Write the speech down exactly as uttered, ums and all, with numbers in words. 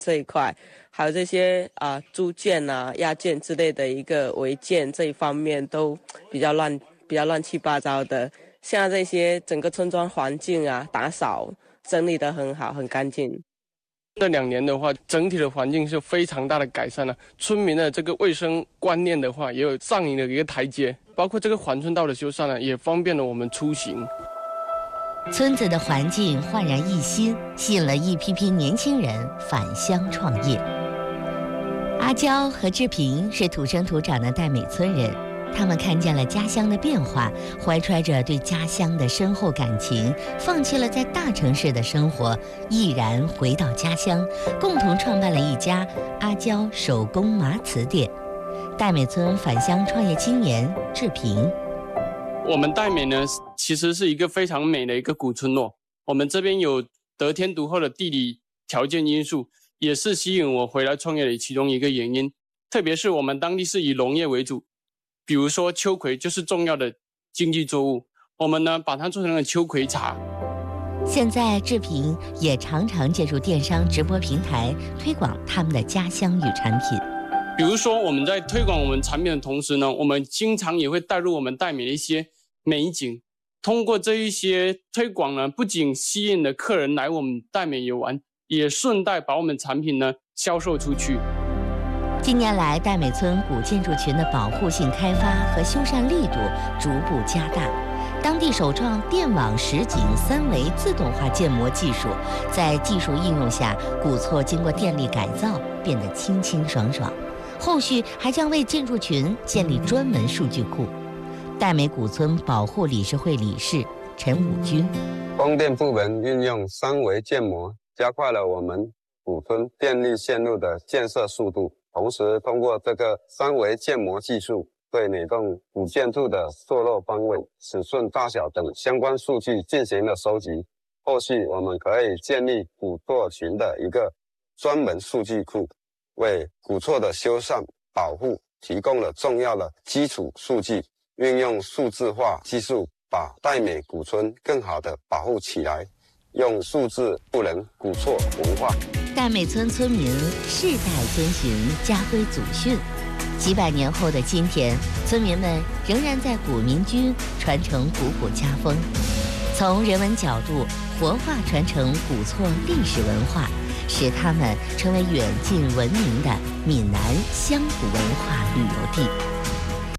这一块，还有这些啊、呃、铸件啊、压件之类的一个违建这一方面都比较乱，比较乱七八糟的。现在这些整个村庄环境啊，打扫整理得很好，很干净。 这两年的话，整体的环境是非常大的改善了，村民的这个卫生观念的话，也有上瘾的一个台阶。包括这个环村道的修缮呢，也方便了我们出行。 村子的环境焕然一新，吸引了一批批年轻人返乡创业。阿娇和志平是土生土长的戴美村人，他们看见了家乡的变化，怀揣着对家乡的深厚感情，放弃了在大城市的生活，毅然回到家乡，共同创办了一家阿娇手工麻瓷店。戴美村返乡创业青年志平， 我们戴美呢，其实是一个非常美的一个古村落。我们这边有得天独厚的地理条件因素，也是吸引我回来创业的其中一个原因。特别是我们当地是以农业为主，比如说秋葵就是重要的经济作物，我们呢把它做成了秋葵茶。 现在志平也常常借助电商直播平台推广他们的家乡与产品。 比如说我们在推广我们产品的同时呢，我们经常也会带入我们戴美的一些美景。通过这一些推广呢，不仅吸引了客人来我们戴美游玩，也顺带把我们产品呢销售出去。 近年来，戴美村古建筑群的保护性开发和修缮力度逐步加大。当地首创电网实景三维自动化建模技术，在技术应用下，古厝经过电力改造，变得清清爽爽。后续还将为建筑群建立专门数据库。戴美古村保护理事会理事陈武军， 供电部门运用三维建模，加快了我们古村电力线路的建设速度。同时，通过这个三维建模技术，对每栋古建筑的坐落方位、尺寸大小等相关数据进行了收集。后续我们可以建立古厝群的一个专门数据库，为古厝的修缮保护提供了重要的基础数据。运用数字化技术，把戴美古村更好地保护起来，用数字赋能古厝文化。 戴美村村民世代遵循家规祖训，几百年后的今天，村民们仍然在古民居传承古朴家风，从人文角度活化传承古厝历史文化，使它们成为远近闻名的闽南乡土文化旅游地。